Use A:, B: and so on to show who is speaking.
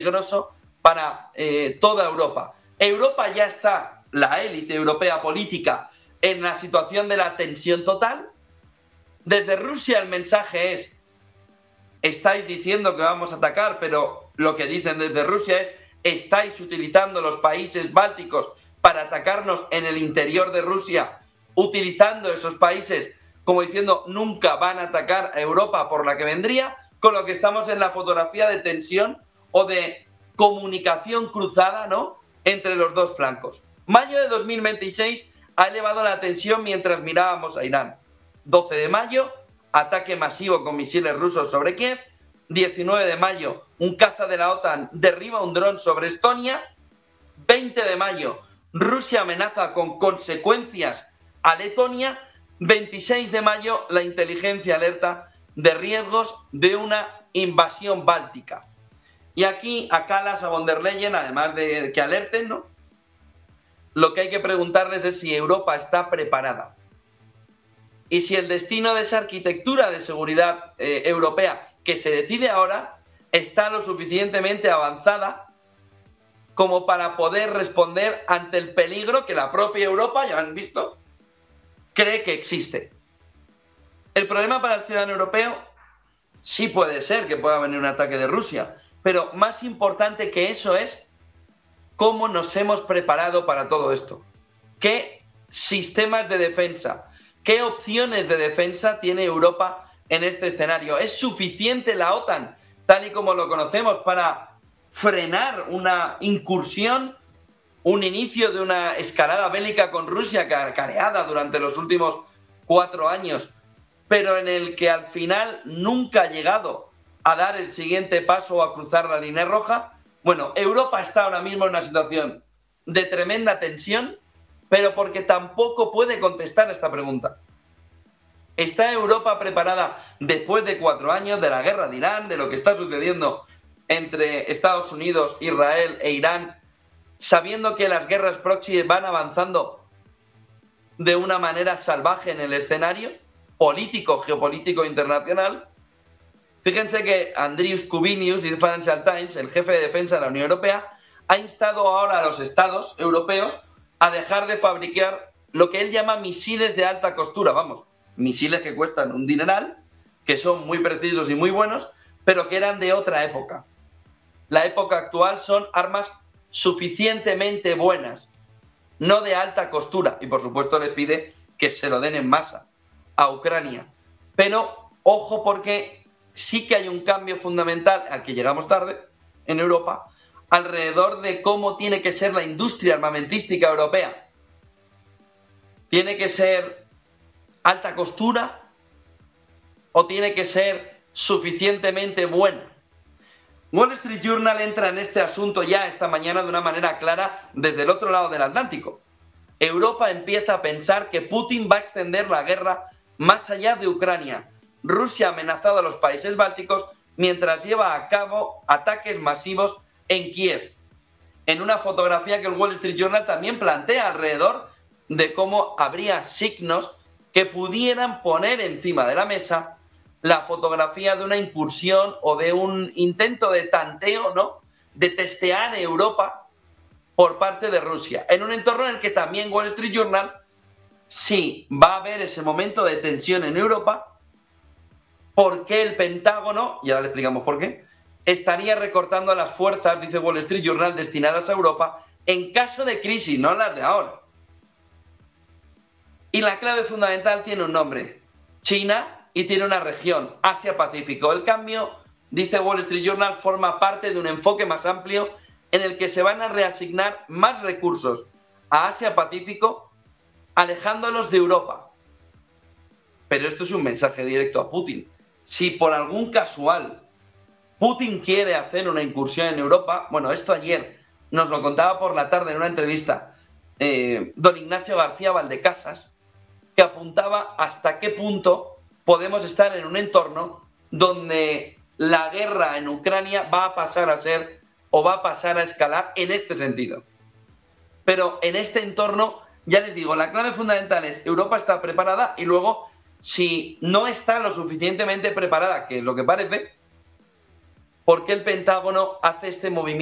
A: peligroso para toda Europa. Europa ya está, la élite europea política, en la situación de la tensión total. Desde Rusia el mensaje es: estáis diciendo que vamos a atacar, pero lo que dicen desde Rusia es: estáis utilizando los países bálticos para atacarnos en el interior de Rusia, utilizando esos países como diciendo nunca van a atacar a Europa por la que vendría, con lo que estamos en la fotografía de tensión o de comunicación cruzada, ¿no?, entre los dos flancos. Mayo de 2026 ha elevado la tensión mientras mirábamos a Irán. 12 de mayo, ataque masivo con misiles rusos sobre Kiev. 19 de mayo, un caza de la OTAN derriba un dron sobre Estonia. 20 de mayo, Rusia amenaza con consecuencias a Letonia. 26 de mayo, la inteligencia alerta de riesgos de una invasión báltica. Y aquí a Kallas, a von der Leyen, además de que alerten, ¿no?, lo que hay que preguntarles es si Europa está preparada. Y si el destino de esa arquitectura de seguridad europea que se decide ahora está lo suficientemente avanzada como para poder responder ante el peligro que la propia Europa, ya han visto, cree que existe. El problema para el ciudadano europeo sí puede ser que pueda venir un ataque de Rusia, pero más importante que eso es cómo nos hemos preparado para todo esto. ¿Qué sistemas de defensa, qué opciones de defensa tiene Europa en este escenario? ¿Es suficiente la OTAN, tal y como lo conocemos, para frenar una incursión, un inicio de una escalada bélica con Rusia careada durante los últimos 4 años, pero en el que al final nunca ha llegado a dar el siguiente paso o a cruzar la línea roja? Bueno, Europa está ahora mismo en una situación de tremenda tensión, pero porque tampoco puede contestar esta pregunta. ¿Está Europa preparada después de 4 años de la guerra de Irán, de lo que está sucediendo entre Estados Unidos, Israel e Irán, sabiendo que las guerras proxy van avanzando de una manera salvaje en el escenario político, geopolítico internacional? Fíjense que Andrius Kubilius, dice Financial Times, el jefe de defensa de la Unión Europea, ha instado ahora a los estados europeos a dejar de fabricar lo que él llama misiles de alta costura, vamos, misiles que cuestan un dineral, que son muy precisos y muy buenos, pero que eran de otra época. La época actual son armas suficientemente buenas, no de alta costura, y por supuesto les pide que se lo den en masa a Ucrania. Pero ojo, porque sí que hay un cambio fundamental al que llegamos tarde en Europa alrededor de cómo tiene que ser la industria armamentística europea. ¿Tiene que ser alta costura o tiene que ser suficientemente buena? Wall Street Journal entra en este asunto ya esta mañana de una manera clara desde el otro lado del Atlántico. Europa empieza a pensar que Putin va a extender la guerra más allá de Ucrania. Rusia ha amenazado a los países bálticos mientras lleva a cabo ataques masivos en Kiev. En una fotografía que el Wall Street Journal también plantea alrededor de cómo habría signos que pudieran poner encima de la mesa la fotografía de una incursión o de un intento de tanteo, ¿no?, de testear Europa por parte de Rusia. En un entorno en el que también Wall Street Journal sí va a haber ese momento de tensión en Europa. ¿Por qué el Pentágono, y ahora le explicamos por qué, estaría recortando las fuerzas, dice Wall Street Journal, destinadas a Europa en caso de crisis, no las de ahora? Y la clave fundamental tiene un nombre: China, y tiene una región, Asia-Pacífico. El cambio, dice Wall Street Journal, forma parte de un enfoque más amplio en el que se van a reasignar más recursos a Asia-Pacífico, alejándolos de Europa. Pero esto es un mensaje directo a Putin. Si por algún casual Putin quiere hacer una incursión en Europa, bueno, esto ayer nos lo contaba por la tarde en una entrevista don Ignacio García Valdecasas, que apuntaba hasta qué punto podemos estar en un entorno donde la guerra en Ucrania va a pasar a ser o va a pasar a escalar en este sentido. Pero en este entorno, ya les digo, la clave fundamental es: Europa está preparada, y luego, si no está lo suficientemente preparada, que es lo que parece, por qué el Pentágono hace este movimiento